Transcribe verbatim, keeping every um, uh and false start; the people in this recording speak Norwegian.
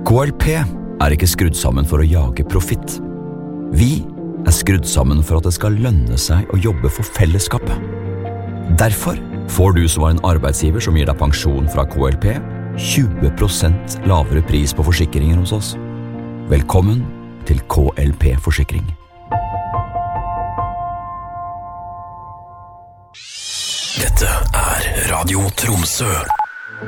K L P er ikke skrudd sammen for å jage profitt. Vi er skrudd sammen for at det skal lønne seg å jobbe for fellesskapet. Derfor får du som har en arbeidsgiver som gir deg pensjon fra K L P, tjue prosent lavere pris på forsikringer hos oss. Velkommen til K L P Forsikring. Dette er Radio Tromsø.